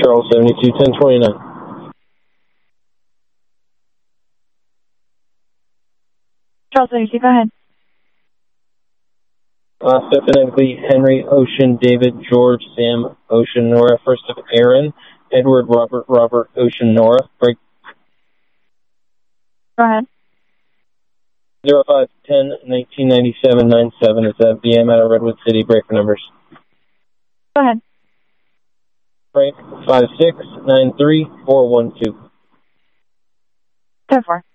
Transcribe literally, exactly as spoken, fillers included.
Charles seventy-two ten twenty-nine. Charles seventy-two, go ahead. Uh, phonetically, Henry, Ocean, David, George, Sam, Ocean, Nora. First of Aaron, Edward, Robert, Robert, Ocean, Nora. Break. Go ahead. zero five ten nineteen ninety-seven ninety-seven is that B M out of Redwood City. Breaker numbers. Go ahead. Break five six nine three four one two. ten four.